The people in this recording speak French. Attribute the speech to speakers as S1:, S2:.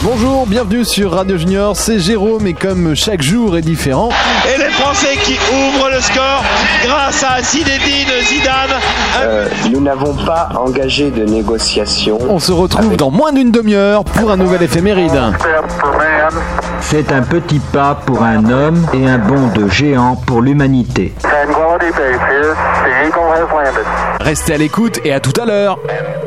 S1: Bonjour, bienvenue sur Radio Junior, c'est Jérôme et comme chaque jour est différent...
S2: Et les Français qui ouvrent le score grâce à Zinedine Zidane.
S3: Nous n'avons pas engagé de négociation.
S1: On se retrouve dans moins d'une demi-heure pour un nouvel éphéméride.
S4: C'est un petit pas pour un homme et un bond de géant pour l'humanité.
S1: Restez à l'écoute et à tout à l'heure.